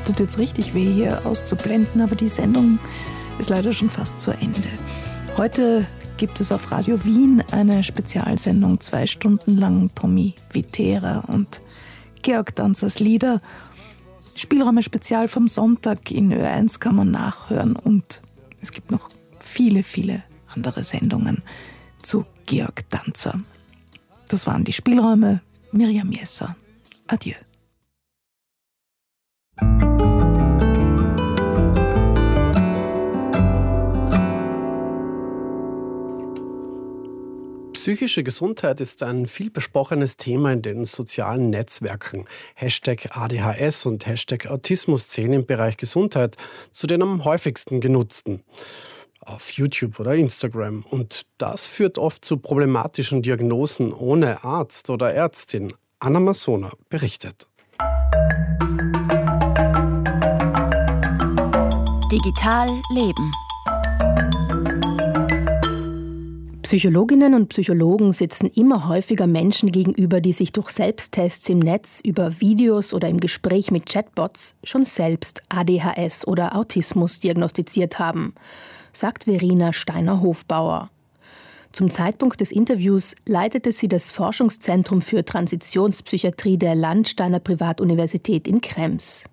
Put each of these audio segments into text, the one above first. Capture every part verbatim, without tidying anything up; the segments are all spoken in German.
Es tut jetzt richtig weh, hier auszublenden, aber die Sendung ist leider schon fast zu Ende. Heute gibt es auf Radio Wien eine Spezialsendung, zwei Stunden lang Tommy Wittera und Georg Danzers Lieder. Spielräume Spezial vom Sonntag in Ö eins kann man nachhören und es gibt noch viele, viele andere Sendungen zu Georg Danzer. Das waren die Spielräume. Miriam Jesser. Adieu. Psychische Gesundheit ist ein vielbesprochenes Thema in den sozialen Netzwerken. Hashtag A D H S und Hashtag Autismus zählen im Bereich Gesundheit zu den am häufigsten genutzten. Auf YouTube oder Instagram. Und das führt oft zu problematischen Diagnosen ohne Arzt oder Ärztin. Anna Masona berichtet. Digital leben. Psychologinnen und Psychologen sitzen immer häufiger Menschen gegenüber, die sich durch Selbsttests im Netz, über Videos oder im Gespräch mit Chatbots schon selbst A D H S oder Autismus diagnostiziert haben, sagt Verena Steiner-Hofbauer. Zum Zeitpunkt des Interviews leitete sie das Forschungszentrum für Transitionspsychiatrie der Landsteiner Privatuniversität in Krems.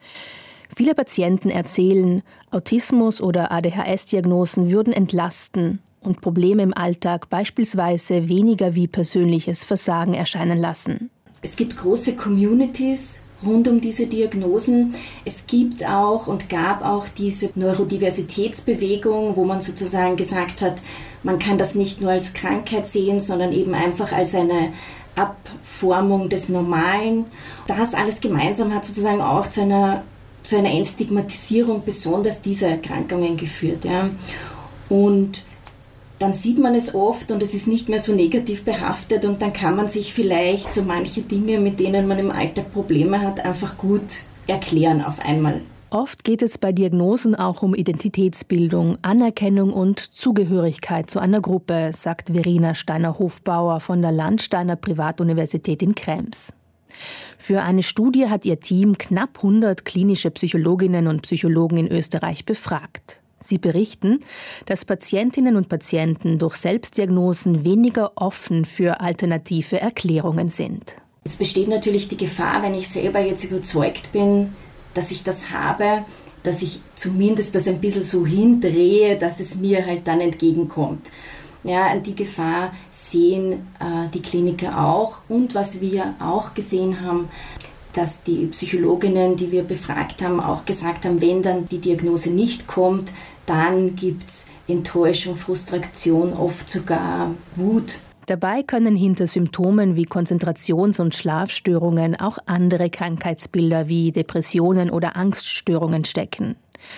Viele Patienten erzählen, Autismus- oder A D H S-Diagnosen würden entlasten und Probleme im Alltag beispielsweise weniger wie persönliches Versagen erscheinen lassen. Es gibt große Communities rund um diese Diagnosen. Es gibt auch und gab auch diese Neurodiversitätsbewegung, wo man sozusagen gesagt hat, man kann das nicht nur als Krankheit sehen, sondern eben einfach als eine Abformung des Normalen. Das alles gemeinsam hat sozusagen auch zu einer, zu einer Entstigmatisierung besonders dieser Erkrankungen geführt. Ja. Und dann sieht man es oft und es ist nicht mehr so negativ behaftet und dann kann man sich vielleicht so manche Dinge, mit denen man im Alltag Probleme hat, einfach gut erklären auf einmal. Oft geht es bei Diagnosen auch um Identitätsbildung, Anerkennung und Zugehörigkeit zu einer Gruppe, sagt Verena Steiner-Hofbauer von der Landsteiner Privatuniversität in Krems. Für eine Studie hat ihr Team knapp hundert klinische Psychologinnen und Psychologen in Österreich befragt. Sie berichten, dass Patientinnen und Patienten durch Selbstdiagnosen weniger offen für alternative Erklärungen sind. Es besteht natürlich die Gefahr, wenn ich selber jetzt überzeugt bin, dass ich das habe, dass ich zumindest das ein bisschen so hindrehe, dass es mir halt dann entgegenkommt. Ja, die Gefahr sehen äh, die Kliniker auch. Und was wir auch gesehen haben, dass die Psychologinnen, die wir befragt haben, auch gesagt haben, wenn dann die Diagnose nicht kommt, dann gibt es Enttäuschung, Frustration, oft sogar Wut. Dabei können hinter Symptomen wie Konzentrations- und Schlafstörungen auch andere Krankheitsbilder wie Depressionen oder Angststörungen stecken.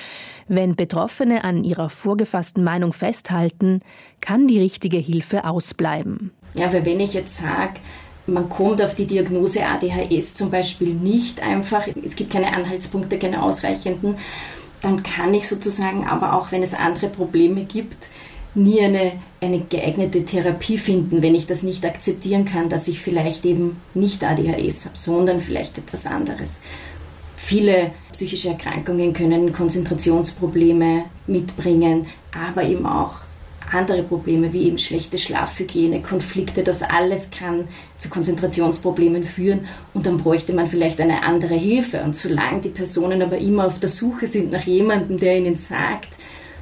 Wenn Betroffene an ihrer vorgefassten Meinung festhalten, kann die richtige Hilfe ausbleiben. Ja, weil wenn ich jetzt sage, man kommt auf die Diagnose A D H S zum Beispiel nicht einfach, es gibt keine Anhaltspunkte, keine ausreichenden, dann kann ich sozusagen aber auch, wenn es andere Probleme gibt, nie eine, eine geeignete Therapie finden, wenn ich das nicht akzeptieren kann, dass ich vielleicht eben nicht A D H S habe, sondern vielleicht etwas anderes. Viele psychische Erkrankungen können Konzentrationsprobleme mitbringen, aber eben auch andere Probleme wie eben schlechte Schlafhygiene, Konflikte, das alles kann zu Konzentrationsproblemen führen und dann bräuchte man vielleicht eine andere Hilfe. Und solange die Personen aber immer auf der Suche sind nach jemandem, der ihnen sagt,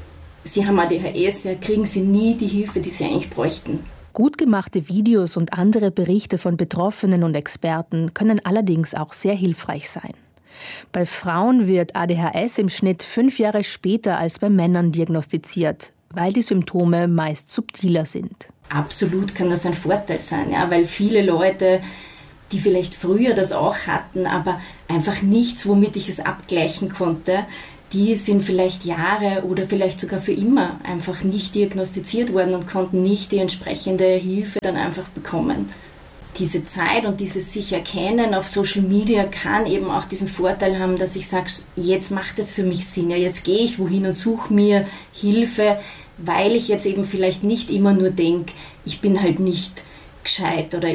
sie haben A D H S, ja, kriegen sie nie die Hilfe, die sie eigentlich bräuchten. Gut gemachte Videos und andere Berichte von Betroffenen und Experten können allerdings auch sehr hilfreich sein. Bei Frauen wird A D H S im Schnitt fünf Jahre später als bei Männern diagnostiziert, weil die Symptome meist subtiler sind. Absolut kann das ein Vorteil sein, ja, weil viele Leute, die vielleicht früher das auch hatten, aber einfach nichts, womit ich es abgleichen konnte, die sind vielleicht Jahre oder vielleicht sogar für immer einfach nicht diagnostiziert worden und konnten nicht die entsprechende Hilfe dann einfach bekommen. Diese Zeit und dieses sich erkennen auf Social Media kann eben auch diesen Vorteil haben, dass ich sage, jetzt macht es für mich Sinn, ja, jetzt gehe ich wohin und suche mir Hilfe, weil ich jetzt eben vielleicht nicht immer nur denke, ich bin halt nicht gescheit oder